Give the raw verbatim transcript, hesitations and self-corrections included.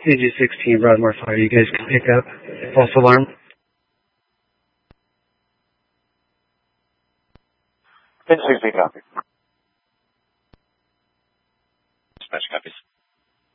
C G sixteen Broadmoor Fire, you guys can pick up. False alarm. ten sixteen copy. Dispatch copies.